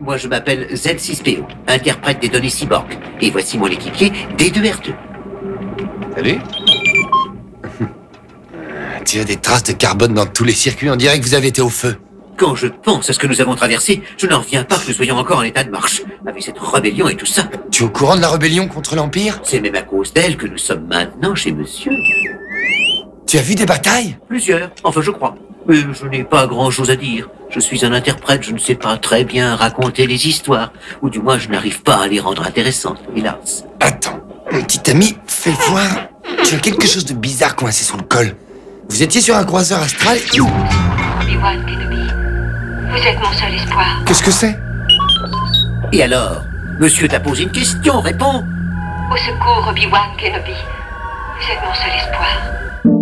moi je m'appelle Z6PO, interprète des données cyborg. Et voici mon équipier, D2R2. Salut. Tu as des traces de carbone dans tous les circuits, on dirait que vous avez été au feu. Quand je pense à ce que nous avons traversé, je n'en reviens pas que nous soyons encore en état de marche. Avec cette rébellion et tout ça. Tu es au courant de la rébellion contre l'Empire? C'est même à cause d'elle que nous sommes maintenant chez monsieur. Tu as vu des batailles? Plusieurs, enfin je crois. Mais je n'ai pas grand-chose à dire. Je suis un interprète, je ne sais pas très bien raconter les histoires. Ou du moins, je n'arrive pas à les rendre intéressantes, hélas. Attends, mon petit ami, fais voir. Tu as quelque chose de bizarre coincé sous le col. Vous étiez sur un croiseur astral et... Obi-Wan Kenobi, vous êtes mon seul espoir. Qu'est-ce que c'est? Et alors? Monsieur t'a posé une question, réponds. Au secours, Obi-Wan Kenobi, vous êtes mon seul espoir.